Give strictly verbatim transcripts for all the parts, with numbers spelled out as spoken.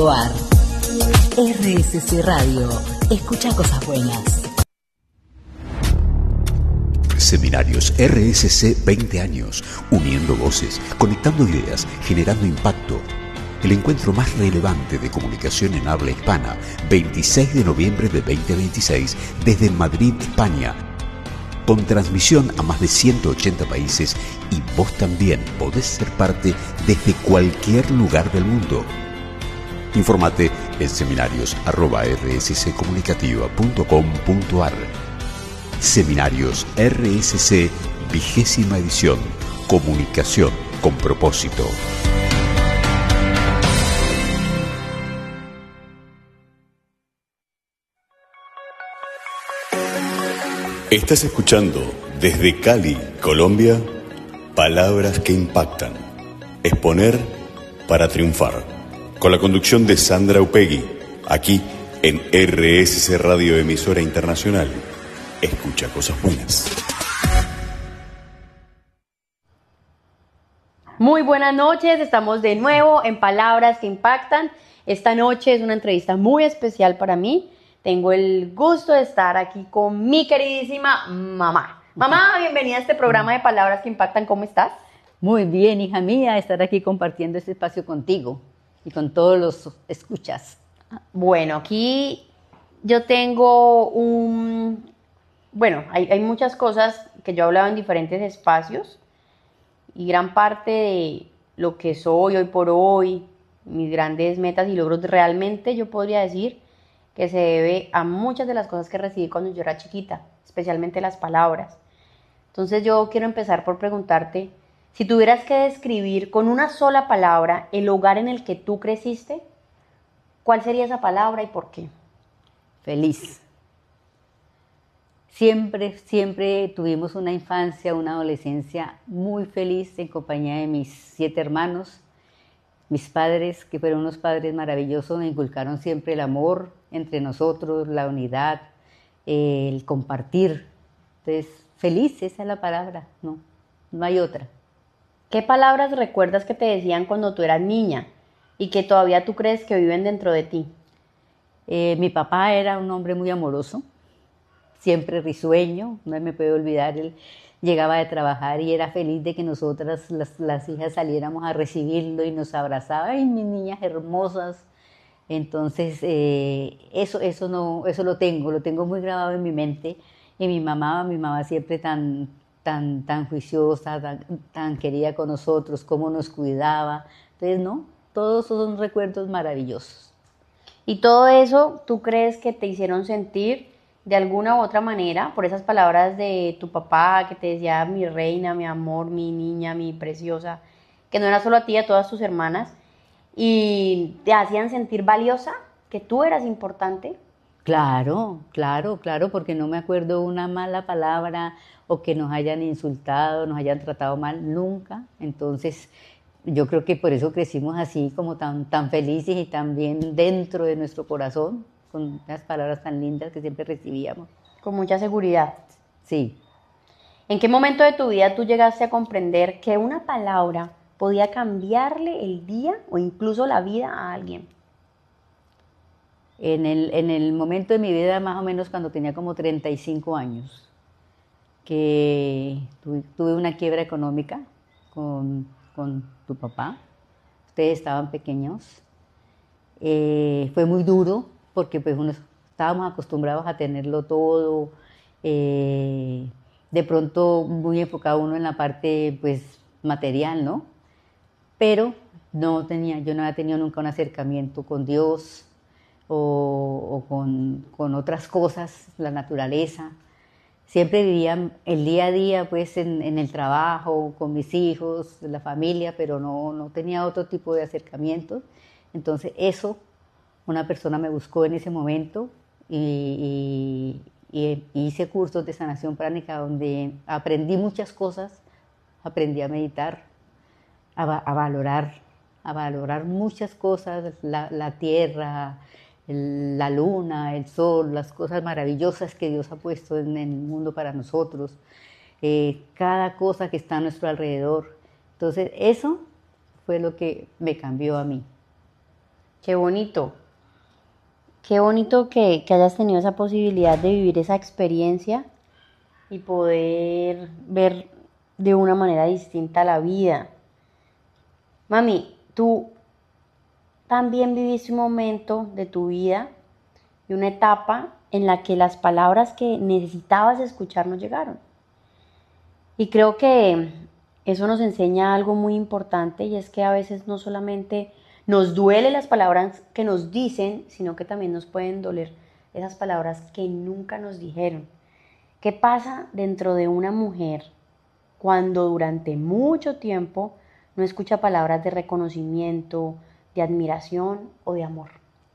R S C Radio. Escucha cosas buenas. Seminarios R S C veinte años, uniendo voces, conectando ideas, generando impacto. El encuentro más relevante de comunicación en habla hispana, veintiséis de noviembre de veinte veintiséis, desde Madrid, España. Con transmisión a más de ciento ochenta países y vos también podés ser parte desde cualquier lugar del mundo. Infórmate en seminarios arroba r s c comunicativa punto com punto a r. Seminarios R S C, vigésima edición. Comunicación con propósito. Estás escuchando desde Cali, Colombia, Palabras que Impactan. Exponer para triunfar. Con la conducción de Sandra Upegui, aquí en R S C Radio, emisora internacional. Escucha cosas buenas. Muy buenas noches, estamos de nuevo en Palabras que Impactan. Esta noche es una entrevista muy especial para mí. Tengo el gusto de estar aquí con mi queridísima mamá. Mamá, bienvenida a este programa de Palabras que Impactan. ¿Cómo estás? Muy bien, hija mía, estar aquí compartiendo este espacio contigo y con todos los escuchas. Bueno, aquí yo tengo un... Bueno, hay, hay muchas cosas que yo he hablado en diferentes espacios y gran parte de lo que soy hoy por hoy, mis grandes metas y logros, realmente yo podría decir que se debe a muchas de las cosas que recibí cuando yo era chiquita, especialmente las palabras. Entonces yo quiero empezar por preguntarte, si tuvieras que describir con una sola palabra el hogar en el que tú creciste, ¿cuál sería esa palabra y por qué? Feliz. Siempre, siempre tuvimos una infancia, una adolescencia muy feliz en compañía de mis siete hermanos. Mis padres, que fueron unos padres maravillosos, me inculcaron siempre el amor entre nosotros, la unidad, el compartir. Entonces, feliz, esa es la palabra, no, no hay otra. ¿Qué palabras recuerdas que te decían cuando tú eras niña y que todavía tú crees que viven dentro de ti? Eh, mi papá era un hombre muy amoroso, siempre risueño, no me puedo olvidar, él llegaba de trabajar y era feliz de que nosotras, las, las hijas, saliéramos a recibirlo y nos abrazaba, ¡ay, mis niñas hermosas! Entonces, eh, eso, eso, no, eso lo tengo, lo tengo muy grabado en mi mente. Y mi mamá, mi mamá siempre tan, tan, tan juiciosa, tan, tan querida con nosotros, cómo nos cuidaba. Entonces, ¿no? Todos esos son recuerdos maravillosos. ¿Y todo eso tú crees que te hicieron sentir de alguna u otra manera por esas palabras de tu papá que te decía mi reina, mi amor, mi niña, mi preciosa, que no era solo a ti, a todas tus hermanas, y te hacían sentir valiosa, que tú eras importante? Claro, claro, claro, porque no me acuerdo una mala palabra o que nos hayan insultado, nos hayan tratado mal, nunca. Entonces, yo creo que por eso crecimos así, como tan, tan felices y tan bien dentro de nuestro corazón, con las palabras tan lindas que siempre recibíamos. Con mucha seguridad. Sí. ¿En qué momento de tu vida tú llegaste a comprender que una palabra podía cambiarle el día o incluso la vida a alguien? En el, en el momento de mi vida, más o menos cuando tenía como treinta y cinco años, que tuve, tuve una quiebra económica con, con tu papá. Ustedes estaban pequeños. Eh, fue muy duro porque pues uno, estábamos acostumbrados a tenerlo todo, eh, de pronto muy enfocado uno en la parte pues material, ¿no? Pero no tenía, yo no había tenido nunca un acercamiento con Dios o, o con, con otras cosas, la naturaleza. Siempre vivía el día a día pues en, en el trabajo, con mis hijos, la familia, pero no, no tenía otro tipo de acercamiento. Entonces eso, una persona me buscó en ese momento y, y, y hice cursos de sanación pránica donde aprendí muchas cosas, aprendí a meditar, a, a valorar, a valorar muchas cosas, la, la tierra, el, la luna, el sol, las cosas maravillosas que Dios ha puesto en, en el mundo para nosotros, eh, cada cosa que está a nuestro alrededor. Entonces eso fue lo que me cambió a mí. Qué bonito. Qué bonito que, que hayas tenido esa posibilidad de vivir esa experiencia y poder ver de una manera distinta la vida. Mami, tú también viviste un momento de tu vida y una etapa en la que las palabras que necesitabas escuchar no llegaron. Y creo que eso nos enseña algo muy importante, y es que a veces no solamente nos duele las palabras que nos dicen, sino que también nos pueden doler esas palabras que nunca nos dijeron. ¿Qué pasa dentro de una mujer cuando durante mucho tiempo no escucha palabras de reconocimiento, de admiración o de amor?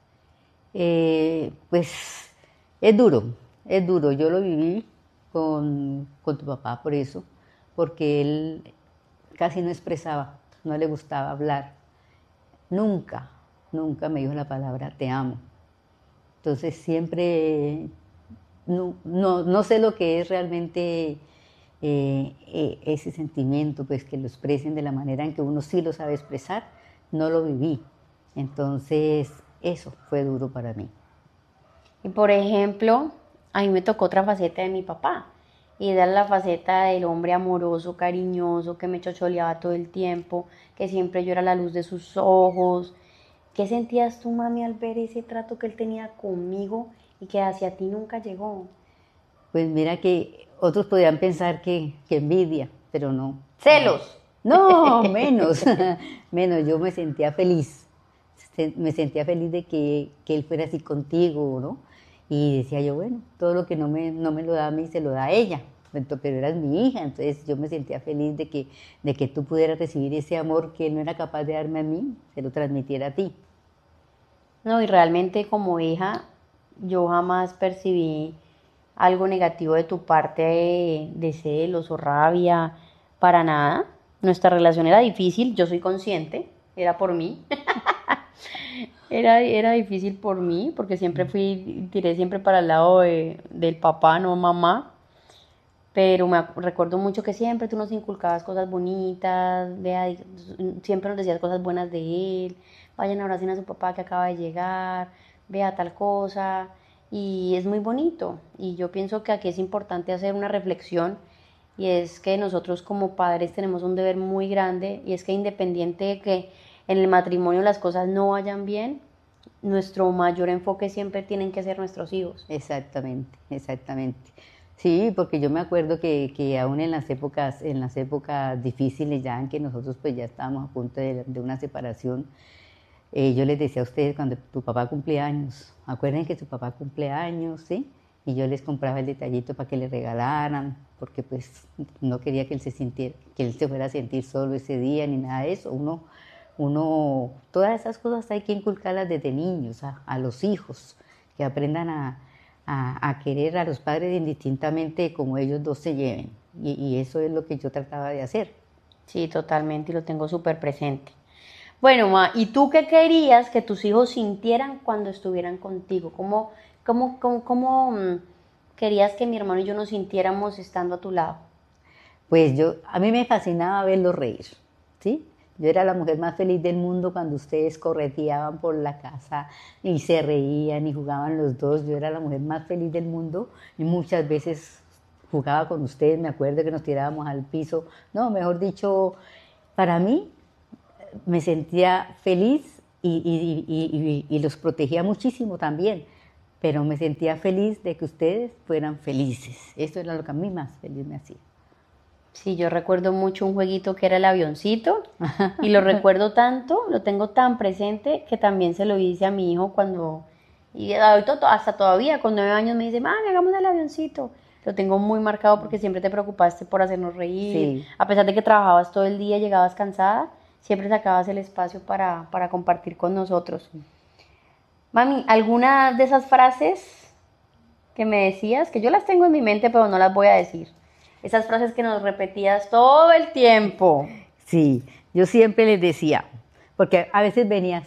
Eh, pues es duro, es duro. Yo lo viví con, con tu papá por eso, porque él casi no expresaba, no le gustaba hablar. Nunca, nunca me dijo la palabra te amo. Entonces siempre, no, no, no sé lo que es realmente eh, eh, ese sentimiento, pues que lo expresen de la manera en que uno sí lo sabe expresar, no lo viví. Entonces eso fue duro para mí. Y por ejemplo, a mí me tocó otra faceta de mi papá, y era la faceta del hombre amoroso, cariñoso, que me chocholeaba todo el tiempo, que siempre yo era la luz de sus ojos. ¿Qué sentías tú, mami, al ver ese trato que él tenía conmigo y que hacia ti nunca llegó? Pues mira que otros podrían pensar que, que envidia, pero no. ¿Celos? No, menos, menos, yo me sentía feliz, me sentía feliz de que, que él fuera así contigo, ¿no? Y decía yo, bueno, todo lo que no me, no me lo da a mí, se lo da a ella, pero eras mi hija, entonces yo me sentía feliz de que, de que tú pudieras recibir ese amor que él no era capaz de darme a mí, se lo transmitiera a ti. No, y realmente como hija, yo jamás percibí algo negativo de tu parte, de, de celos o rabia, para nada. Nuestra relación era difícil, yo soy consciente, era por mí. Era, era difícil por mí, porque siempre fui, tiré siempre para el lado de, del papá, no mamá. Pero me recuerdo mucho que siempre tú nos inculcabas cosas bonitas, vea, siempre nos decías cosas buenas de él. Vayan, abracen a su papá que acaba de llegar, vea tal cosa. Y es muy bonito. Y yo pienso que aquí es importante hacer una reflexión, y es que nosotros como padres tenemos un deber muy grande, y es que independiente de que en el matrimonio las cosas no vayan bien, nuestro mayor enfoque siempre tienen que ser nuestros hijos. Exactamente, exactamente. Sí, porque yo me acuerdo que, que aún en las épocas, en las épocas difíciles, ya en que nosotros pues ya estábamos a punto de, de una separación, eh, yo les decía a ustedes cuando tu papá cumplía años, acuerden que su papá cumple años, ¿sí? Y yo les compraba el detallito para que le regalaran, porque pues no quería que él se sintiera, que él se fuera a sentir solo ese día ni nada de eso. Uno Uno, todas esas cosas hay que inculcarlas desde niños a, a los hijos, que aprendan a, a, a querer a los padres indistintamente como ellos dos se lleven. Y, y eso es lo que yo trataba de hacer. Sí, totalmente, y lo tengo súper presente. Bueno, ma, ¿y tú qué querías que tus hijos sintieran cuando estuvieran contigo? ¿Cómo, cómo, cómo, cómo mm, querías que mi hermano y yo nos sintiéramos estando a tu lado? Pues yo, a mí me fascinaba verlos reír, ¿sí? Yo era la mujer más feliz del mundo cuando ustedes correteaban por la casa y se reían y jugaban los dos. Yo era la mujer más feliz del mundo y muchas veces jugaba con ustedes. Me acuerdo que nos tirábamos al piso. No, mejor dicho, para mí me sentía feliz y, y, y, y, y los protegía muchísimo también. Pero me sentía feliz de que ustedes fueran felices. Eso era lo que a mí más feliz me hacía. Sí, yo recuerdo mucho un jueguito que era el avioncito, y lo recuerdo tanto, lo tengo tan presente, que también se lo hice a mi hijo cuando, y ahorita hasta todavía con nueve años me dice, mami, hagamos el avioncito. Lo tengo muy marcado porque siempre te preocupaste por hacernos reír, sí. A pesar de que trabajabas todo el día, llegabas cansada, siempre sacabas el espacio para, para compartir con nosotros. Mami, ¿alguna de esas frases que me decías, que yo las tengo en mi mente pero no las voy a decir? Esas frases que nos repetías todo el tiempo. Sí, yo siempre les decía, porque a veces venías,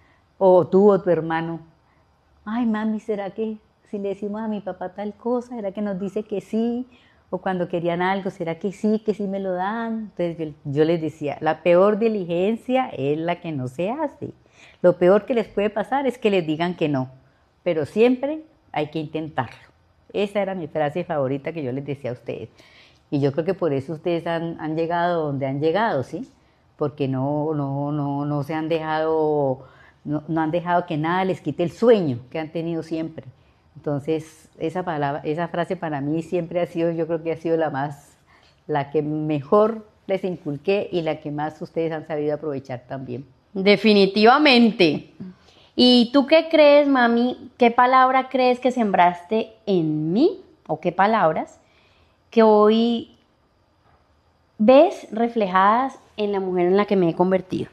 o tú o tu hermano, ay mami, ¿será que si le decimos a mi papá tal cosa, será que nos dice que sí? O cuando querían algo, ¿será que sí, que sí me lo dan? Entonces yo, yo les decía, la peor diligencia es la que no se hace. Lo peor que les puede pasar es que les digan que no, pero siempre hay que intentarlo. Esa era mi frase favorita que yo les decía a ustedes. Y yo creo que por eso ustedes han, han llegado donde han llegado, ¿sí? Porque no, no, no, no se han dejado, no, no han dejado que nada les quite el sueño que han tenido siempre. Entonces, esa palabra, esa frase para mí siempre ha sido, yo creo que ha sido la más, la que mejor les inculqué y la que más ustedes han sabido aprovechar también. Definitivamente. ¿Y tú qué crees, mami? ¿Qué palabra crees que sembraste en mí? ¿O qué palabras que hoy ves reflejadas en la mujer en la que me he convertido?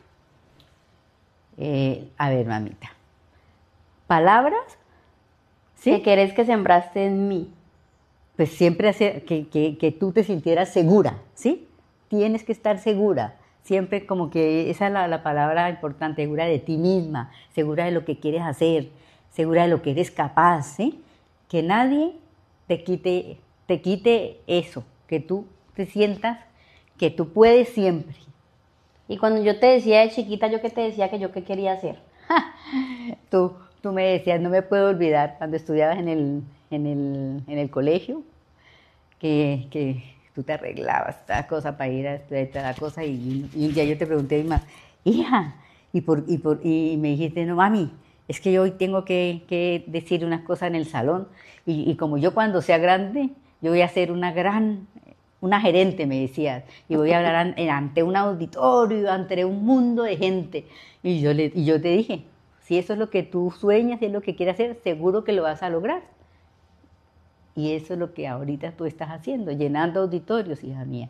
Eh, a ver, mamita. ¿Palabras? ¿Sí? ¿Qué crees que sembraste en mí? Pues siempre hacer que, que, que tú te sintieras segura, ¿sí? Tienes que estar segura. Siempre como que esa es la, la palabra importante, segura de ti misma, segura de lo que quieres hacer, segura de lo que eres capaz, ¿sí? Que nadie te quite, te quite eso, que tú te sientas que tú puedes siempre. Y cuando yo te decía de chiquita, yo que te decía que yo qué quería hacer. tú, tú me decías, no me puedo olvidar, cuando estudiabas en el, en el, en el colegio, que... que tú te arreglabas toda cosa para ir a estudiar toda cosa y, y un día yo te pregunté, más, hija, y, por, y, por, y me dijiste, no mami, es que yo hoy tengo que, que decir unas cosas en el salón y, y como yo cuando sea grande, yo voy a ser una gran, una gerente, me decías, y voy a hablar an, ante un auditorio, ante un mundo de gente. Y yo, le, y yo te dije, si eso es lo que tú sueñas, si es lo que quieres hacer, seguro que lo vas a lograr. Y eso es lo que ahorita tú estás haciendo, llenando auditorios, hija mía.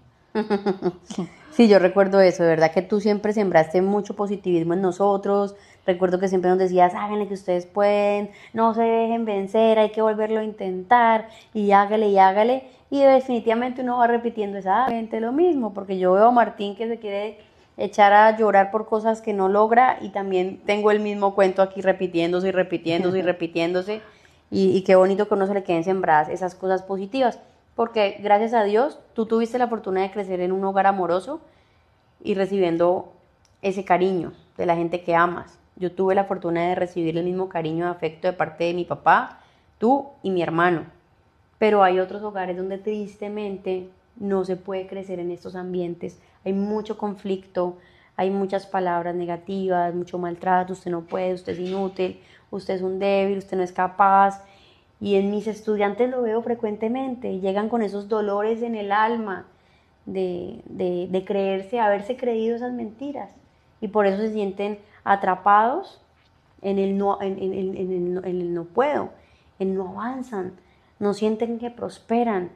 Sí, yo recuerdo eso, de verdad que tú siempre sembraste mucho positivismo en nosotros. Recuerdo que siempre nos decías, háganle que ustedes pueden, no se dejen vencer, hay que volverlo a intentar, y hágale y hágale. Y definitivamente uno va repitiendo exactamente lo mismo, porque yo veo a Martín que se quiere echar a llorar por cosas que no logra, y también tengo el mismo cuento aquí repitiéndose y repitiéndose y repitiéndose. Y, y qué bonito que a uno se le queden sembradas esas cosas positivas, porque gracias a Dios tú tuviste la oportunidad de crecer en un hogar amoroso y recibiendo ese cariño de la gente que amas. Yo tuve la fortuna de recibir el mismo cariño y afecto de parte de mi papá, tú y mi hermano, pero hay otros hogares donde tristemente no se puede crecer en estos ambientes. Hay mucho conflicto, hay muchas palabras negativas, mucho maltrato, usted no puede, usted es inútil, usted es un débil, usted no es capaz. Y en mis estudiantes lo veo frecuentemente, llegan con esos dolores en el alma de, de, de creerse, haberse creído esas mentiras, y por eso se sienten atrapados en el no, en, en, en, en, el, en el no puedo, en no avanzan, no sienten que prosperan.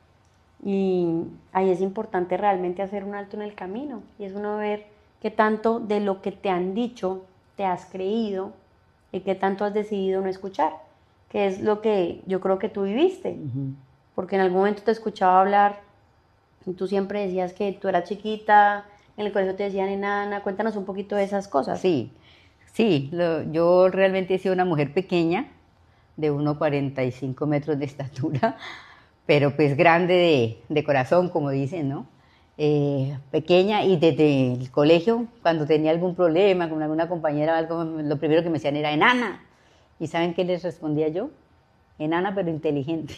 Y ahí es importante realmente hacer un alto en el camino, y es uno ver qué tanto de lo que te han dicho te has creído y qué tanto has decidido no escuchar, que es lo que yo creo que tú viviste. Uh-huh. Porque en algún momento te escuchaba hablar y tú siempre decías que tú eras chiquita, en el colegio te decían enana. Cuéntanos un poquito de esas cosas. Sí, sí, lo, yo realmente he sido una mujer pequeña, de uno cuarenta y cinco metros de estatura, pero pues grande de, de corazón, como dicen, ¿no? Eh, pequeña, y desde el colegio, cuando tenía algún problema con alguna compañera o algo, lo primero que me decían era enana. ¿Y saben qué les respondía yo? Enana pero inteligente.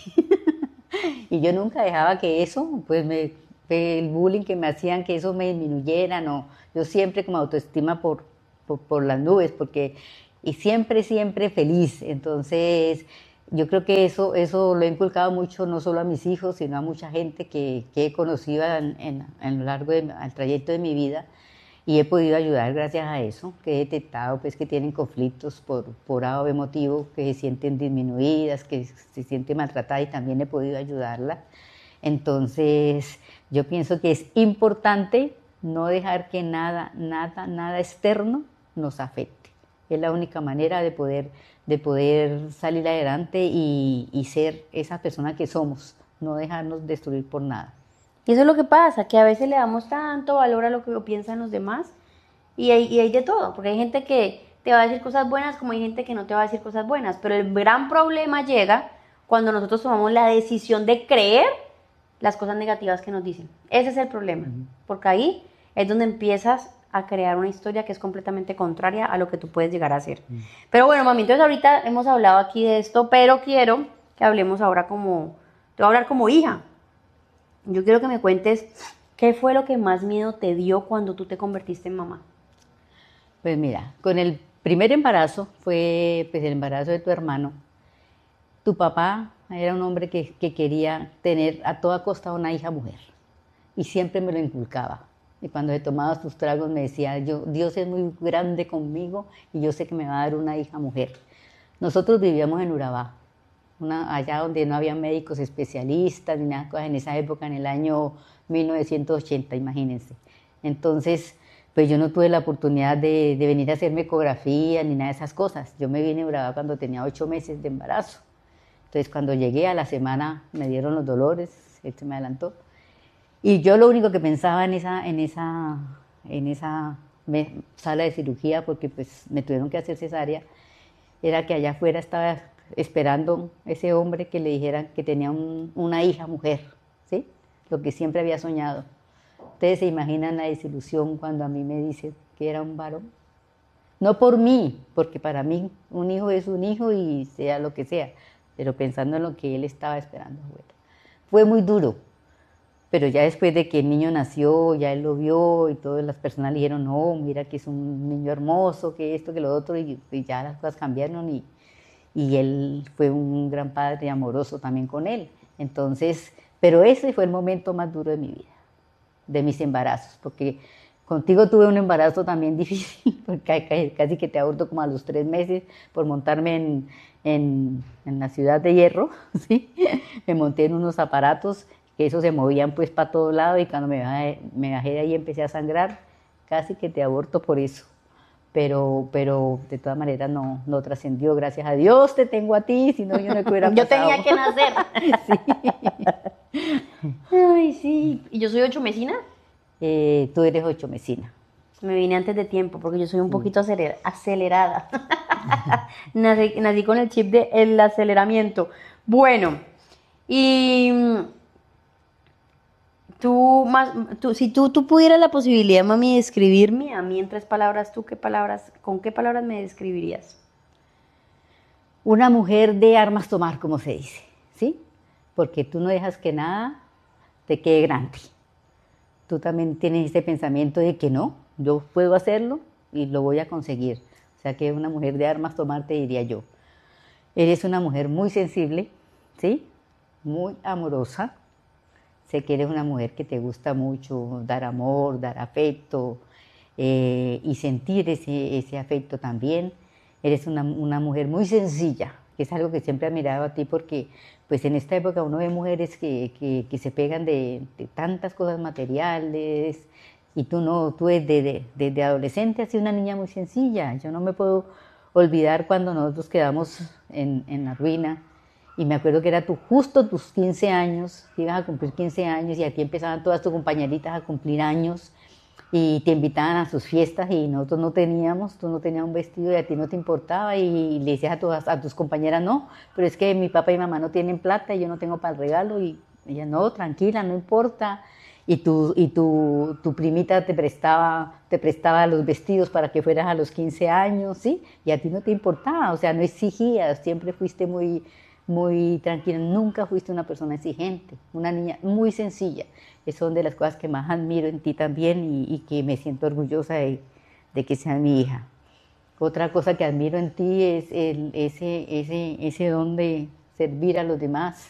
Y yo nunca dejaba que eso, pues me, el bullying que me hacían, que eso me disminuyera, no. Yo siempre con autoestima por, por, por las nubes, porque, y siempre, siempre feliz. Entonces, yo creo que eso, eso lo he inculcado mucho, no solo a mis hijos, sino a mucha gente que, que he conocido en, en, en lo largo del trayecto de mi vida, y he podido ayudar gracias a eso, que he detectado pues, que tienen conflictos por, por A o B motivo, que se sienten disminuidas, que se sienten maltratadas, y también he podido ayudarlas. Entonces, yo pienso que es importante no dejar que nada, nada, nada externo nos afecte. Es la única manera de poder, de poder salir adelante y, y ser esa persona que somos, no dejarnos destruir por nada. Y eso es lo que pasa, que a veces le damos tanto valor a lo que piensan los demás, y hay, y hay de todo, porque hay gente que te va a decir cosas buenas como hay gente que no te va a decir cosas buenas, pero el gran problema llega cuando nosotros tomamos la decisión de creer las cosas negativas que nos dicen. Ese es el problema, uh-huh. Porque ahí es donde empiezas a crear una historia que es completamente contraria a lo que tú puedes llegar a hacer. Mm. Pero bueno, mami, entonces ahorita hemos hablado aquí de esto, pero quiero que hablemos ahora como, te voy a hablar como hija. Yo quiero que me cuentes qué fue lo que más miedo te dio cuando tú te convertiste en mamá. Pues mira, con el primer embarazo, fue pues el embarazo de tu hermano, tu papá era un hombre que, que quería tener a toda costa una hija mujer y siempre me lo inculcaba. Y cuando se tomaba sus tragos me decía, yo, Dios es muy grande conmigo y yo sé que me va a dar una hija mujer. Nosotros vivíamos en Urabá, una, allá donde no había médicos especialistas ni nada, en esa época, en el año mil novecientos ochenta, imagínense. Entonces, pues yo no tuve la oportunidad de, de venir a hacerme ecografía ni nada de esas cosas. Yo me vine a Urabá cuando tenía ocho meses de embarazo. Entonces, cuando llegué a la semana, me dieron los dolores, él se me adelantó. Y yo lo único que pensaba en esa, en esa, en esa sala de cirugía, porque pues me tuvieron que hacer cesárea, era que allá afuera estaba esperando ese hombre que le dijera que tenía un, una hija mujer, ¿sí? Lo que siempre había soñado. Ustedes se imaginan la desilusión cuando a mí me dicen que era un varón. No por mí, porque para mí un hijo es un hijo y sea lo que sea, pero pensando en lo que él estaba esperando afuera. Fue muy duro, pero ya después de que el niño nació, ya él lo vio y todas las personas le dijeron, no, mira que es un niño hermoso, que esto, que lo otro, y, y ya las cosas cambiaron y, y él fue un gran padre amoroso también con él. Entonces, pero ese fue el momento más duro de mi vida, de mis embarazos, porque contigo tuve un embarazo también difícil, porque casi que te aborto como a los tres meses por montarme en, en, en la ciudad de Hierro, ¿sí? Me monté en unos aparatos que esos se movían pues para todos lados y cuando me bajé, me bajé de ahí empecé a sangrar, casi que te aborto por eso. Pero, pero de todas maneras no, no trascendió, gracias a Dios te tengo a ti, si no yo no hubiera pasado. Yo tenía que nacer. Sí. Ay, sí. ¿Y yo soy ocho mesina? Eh, tú eres ocho mesina. Me vine antes de tiempo porque yo soy un poquito aceler, acelerada. nací, nací con el chip del aceleramiento. Bueno, y tú, más, tú, si tú, tú pudieras la posibilidad, mami, de describirme a mí en tres palabras, ¿tú qué palabras, con qué palabras me describirías? Una mujer de armas tomar, como se dice, ¿sí? Porque tú no dejas que nada te quede grande. Tú también tienes ese pensamiento de que no, yo puedo hacerlo y lo voy a conseguir. O sea que una mujer de armas tomar, te diría yo. Eres una mujer muy sensible, ¿sí? Muy amorosa. Sé que eres una mujer que te gusta mucho dar amor, dar afecto eh, y sentir ese, ese afecto también. Eres una, una mujer muy sencilla, que es algo que siempre he admirado a ti porque pues en esta época uno ve mujeres que, que, que se pegan de, de tantas cosas materiales y tú no, tú desde, desde adolescente has sido una niña muy sencilla. Yo no me puedo olvidar cuando nosotros quedamos en, en la ruina y me acuerdo que era tu, justo tus quince años, ibas a cumplir quince años y aquí empezaban todas tus compañeritas a cumplir años y te invitaban a sus fiestas y nosotros no teníamos, tú no tenías un vestido y a ti no te importaba y le decías a, todas, a tus compañeras, no, pero es que mi papá y mamá no tienen plata y yo no tengo para el regalo y ella, no, tranquila, no importa. Y, tu, y tu, tu primita te prestaba, te prestaba los vestidos para que fueras a los quince años, ¿sí? Y a ti no te importaba, o sea, no exigías, siempre fuiste muy, muy tranquila, nunca fuiste una persona exigente, una niña muy sencilla. Esas son de las cosas que más admiro en ti también y, y que me siento orgullosa de, de que seas mi hija. Otra cosa que admiro en ti es el, ese, ese, ese don de servir a los demás.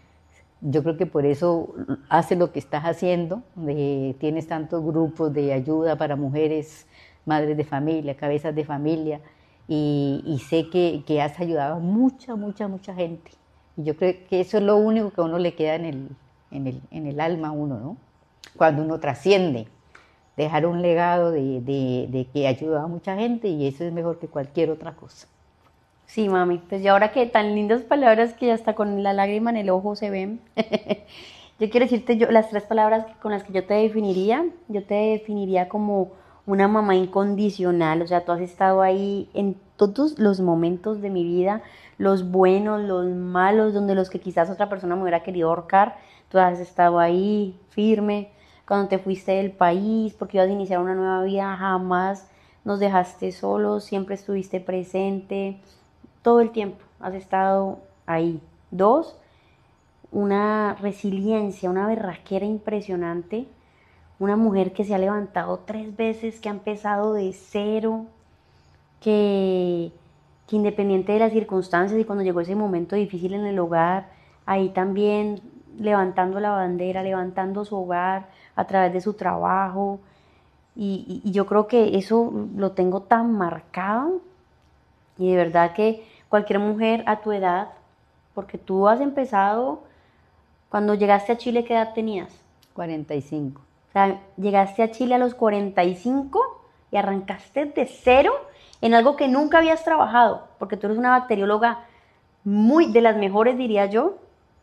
Yo creo que por eso haces lo que estás haciendo, de, tienes tantos grupos de ayuda para mujeres, madres de familia, cabezas de familia, y, y sé que, que has ayudado a mucha, mucha, mucha gente. Y yo creo que eso es lo único que a uno le queda en el, en el, en el alma a uno, ¿no? Cuando uno trasciende, dejar un legado de, de, de que ayuda a mucha gente y eso es mejor que cualquier otra cosa. Sí, mami, pues y ahora que tan lindas palabras que ya hasta con la lágrima en el ojo se ven, yo quiero decirte yo, las tres palabras con las que yo te definiría, yo te definiría como una mamá incondicional, o sea, tú has estado ahí en todos los momentos de mi vida, los buenos, los malos, donde los que quizás otra persona me hubiera querido ahorcar, tú has estado ahí firme, cuando te fuiste del país, porque ibas a iniciar una nueva vida, jamás nos dejaste solos, siempre estuviste presente, todo el tiempo has estado ahí. Dos, una resiliencia, una berraquera impresionante, una mujer que se ha levantado tres veces, que ha empezado de cero, que, que independiente de las circunstancias y cuando llegó ese momento difícil en el hogar, ahí también levantando la bandera, levantando su hogar a través de su trabajo. Y, y, y yo creo que eso lo tengo tan marcado, y de verdad que cualquier mujer a tu edad, porque tú has empezado, cuando llegaste a Chile, ¿qué edad tenías? cuarenta y cinco. O sea, llegaste a Chile a los cuarenta y cinco y arrancaste de cero en algo que nunca habías trabajado, porque tú eres una bacterióloga muy de las mejores, diría yo,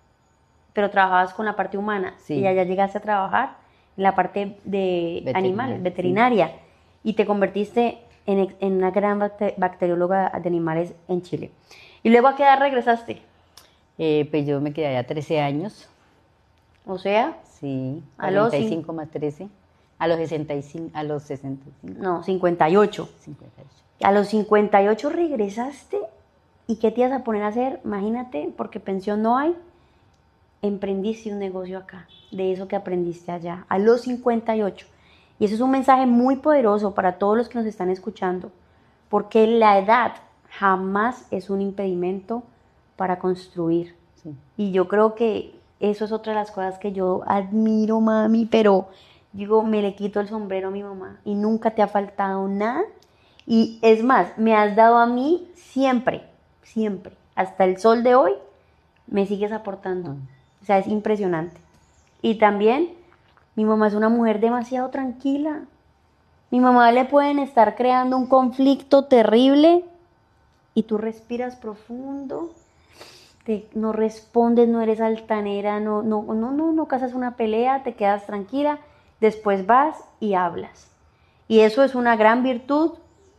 pero trabajabas con la parte humana. Sí. Y allá llegaste a trabajar en la parte de Veterinaria, animales, veterinaria, sí. Y te convertiste en, en una gran bacterióloga de animales en Chile. ¿Y luego a qué edad regresaste? Eh, pues yo me quedé allá trece años. O sea, sí, a los cuarenta y cinco más trece, a los sesenta y cinco, a los sesenta y cinco. No, cincuenta y ocho. cincuenta y ocho. A los cincuenta y ocho regresaste, ¿y qué te ibas a poner a hacer? Imagínate, porque pensión no hay, emprendiste un negocio acá, de eso que aprendiste allá, a los cincuenta y ocho. Y eso es un mensaje muy poderoso para todos los que nos están escuchando, porque la edad jamás es un impedimento para construir. Sí. Y yo creo que eso es otra de las cosas que yo admiro, mami, pero digo, me le quito el sombrero a mi mamá y nunca te ha faltado nada. Y es más, me has dado a mí siempre, siempre, hasta el sol de hoy, me sigues aportando. O sea, es impresionante. Y también, mi mamá es una mujer demasiado tranquila. Mi mamá le pueden estar creando un conflicto terrible y tú respiras profundo, te, no respondes, no eres altanera, no, no, no, no, no casas una pelea, te quedas tranquila, después vas y hablas. Y eso es una gran virtud.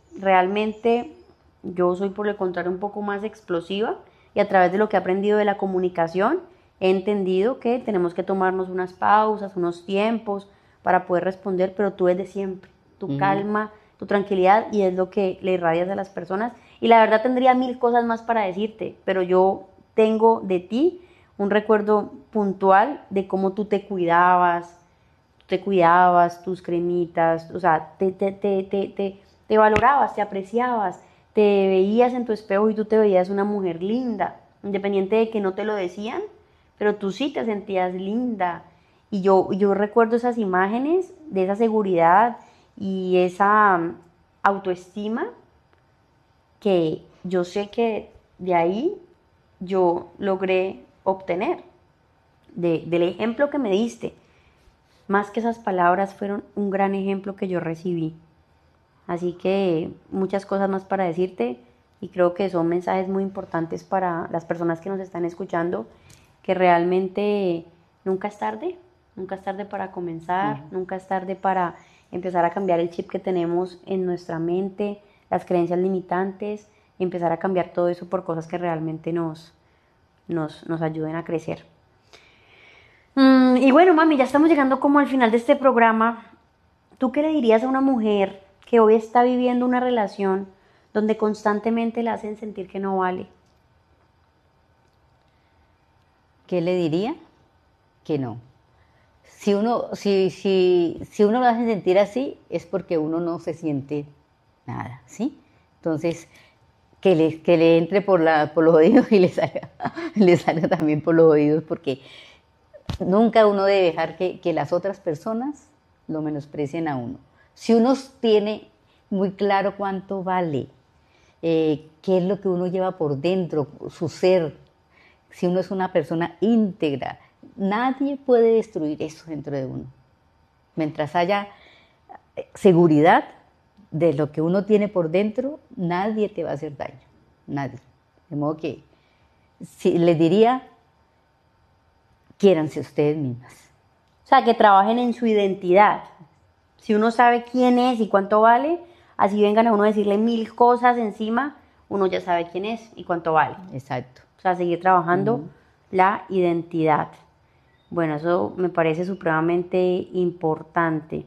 Realmente yo soy por el contrario un poco más explosiva y a través de lo que he aprendido de la comunicación he entendido que tenemos que tomarnos unas pausas, unos tiempos para poder responder, pero tú eres de siempre, tu uh-huh. calma, tu tranquilidad, y es lo que le irradias a las personas. Y la verdad tendría mil cosas más para decirte, pero yo tengo de ti un recuerdo puntual de cómo tú te cuidabas, te cuidabas, tus cremitas, o sea, te, te, te, te, te, te valorabas, te apreciabas, te veías en tu espejo y tú te veías una mujer linda, independiente de que no te lo decían, pero tú sí te sentías linda. Y yo, yo recuerdo esas imágenes de esa seguridad y esa um, autoestima que yo sé que de ahí yo logré obtener, de, del ejemplo que me diste. Más que esas palabras, fueron un gran ejemplo que yo recibí. Así que muchas cosas más para decirte, y creo que son mensajes muy importantes para las personas que nos están escuchando, que realmente nunca es tarde, nunca es tarde para comenzar, uh-huh. nunca es tarde para empezar a cambiar el chip que tenemos en nuestra mente, las creencias limitantes, y empezar a cambiar todo eso por cosas que realmente nos, nos, nos ayuden a crecer. Mm, y bueno, mami, ya estamos llegando como al final de este programa. ¿Tú qué le dirías a una mujer que hoy está viviendo una relación donde constantemente la hacen sentir que no vale? ¿Qué le diría? Que no. Si uno, si, si, si uno lo hace sentir así, es porque uno no se siente nada, ¿sí? Entonces, que le, que le entre por, la, por los oídos y le salga, le salga también por los oídos, porque nunca uno debe dejar que, que las otras personas lo menosprecien a uno. Si uno tiene muy claro cuánto vale, eh, qué es lo que uno lleva por dentro, su ser, si uno es una persona íntegra, nadie puede destruir eso dentro de uno. Mientras haya seguridad de lo que uno tiene por dentro, nadie te va a hacer daño, nadie. De modo que si, les diría, quiéranse ustedes mismas. O sea, que trabajen en su identidad. Si uno sabe quién es y cuánto vale, así vengan a uno a decirle mil cosas encima, uno ya sabe quién es y cuánto vale. Exacto. O sea, seguir trabajando uh-huh. la identidad. Bueno, eso me parece supremamente importante.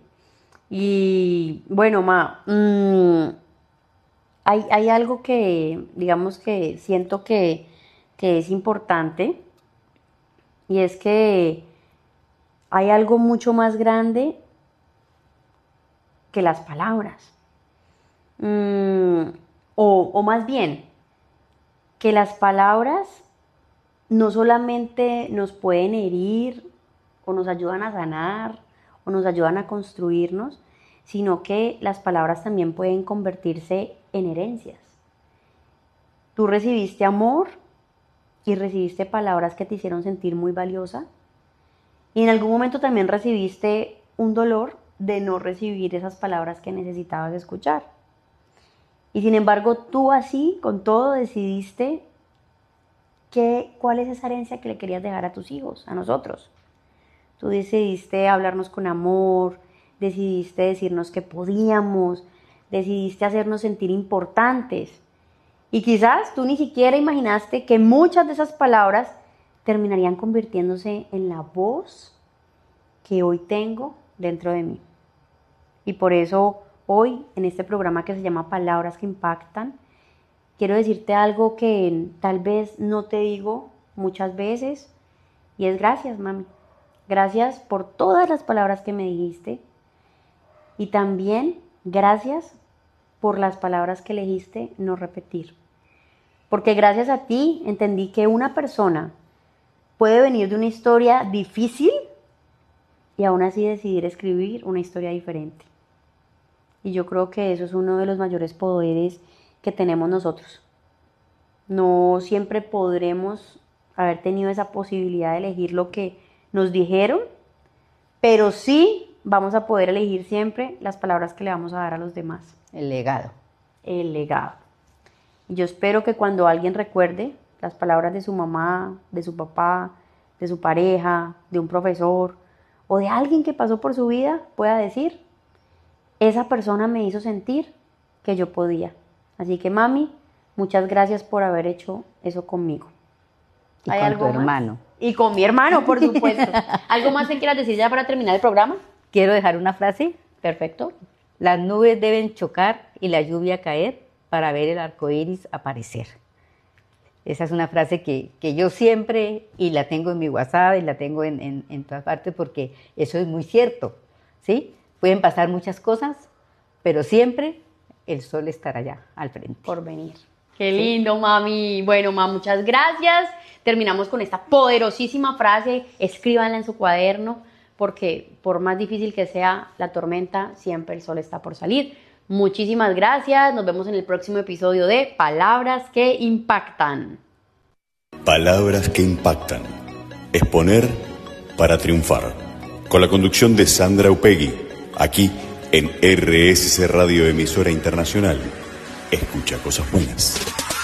Y bueno, ma, mmm, hay, hay algo que, digamos que siento que, que es importante, y es que hay algo mucho más grande que las palabras. Mm, o, o más bien, que las palabras no solamente nos pueden herir o nos ayudan a sanar o nos ayudan a construirnos, sino que las palabras también pueden convertirse en herencias. Tú recibiste amor y recibiste palabras que te hicieron sentir muy valiosa, y en algún momento también recibiste un dolor de no recibir esas palabras que necesitabas escuchar. Y sin embargo, tú así, con todo, decidiste que, cuál es esa herencia que le querías dejar a tus hijos, a nosotros. Tú decidiste hablarnos con amor, decidiste decirnos que podíamos, decidiste hacernos sentir importantes. Y quizás tú ni siquiera imaginaste que muchas de esas palabras terminarían convirtiéndose en la voz que hoy tengo dentro de mí. Y por eso hoy, en este programa que se llama Palabras que Impactan, quiero decirte algo que tal vez no te digo muchas veces, y es gracias, mami. Gracias por todas las palabras que me dijiste, y también gracias por las palabras que elegiste no repetir. Porque gracias a ti entendí que una persona puede venir de una historia difícil y aún así decidir escribir una historia diferente. Y yo creo que eso es uno de los mayores poderes que tenemos nosotros. No siempre podremos haber tenido esa posibilidad de elegir lo que nos dijeron, pero sí vamos a poder elegir siempre las palabras que le vamos a dar a los demás. El legado. El legado. Y yo espero que cuando alguien recuerde las palabras de su mamá, de su papá, de su pareja, de un profesor o de alguien que pasó por su vida, pueda decir: esa persona me hizo sentir que yo podía. Así que, mami, muchas gracias por haber hecho eso conmigo. Y con ¿Hay tu algo hermano. más? Y con mi hermano, por supuesto. ¿Algo más que quieras decir ya para terminar el programa? Quiero dejar una frase. Perfecto. Las nubes deben chocar y la lluvia caer para ver el arco iris aparecer. Esa es una frase que, que yo siempre, y la tengo en mi WhatsApp y la tengo en, en, en todas partes, porque eso es muy cierto, ¿sí? Pueden pasar muchas cosas, pero siempre el sol estará allá al frente. Por venir. Qué lindo, mami. Bueno, ma, muchas gracias. Terminamos con esta poderosísima frase. Escríbanla en su cuaderno, porque por más difícil que sea la tormenta, siempre el sol está por salir. Muchísimas gracias. Nos vemos en el próximo episodio de Palabras que Impactan. Palabras que Impactan. Exponer para triunfar. Con la conducción de Sandra Upegui. Aquí en R S C Radio, emisora internacional. Escucha cosas buenas.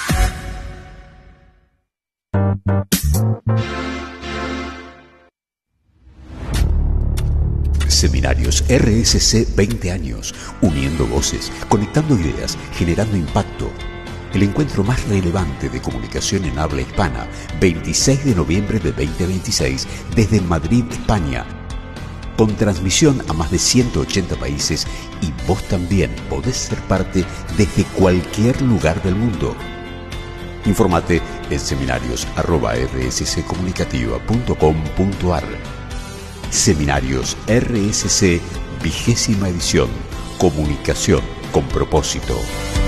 Seminarios R S C veinte años, uniendo voces, conectando ideas, generando impacto. El encuentro más relevante de comunicación en habla hispana, veintiséis de noviembre de veinte veintiséis, desde Madrid, España. Con transmisión a más de ciento ochenta países, y vos también podés ser parte desde cualquier lugar del mundo. Infórmate en seminarios arroba r s c comunicativa punto com punto a r. Seminarios R S C, vigésima edición. Comunicación con propósito.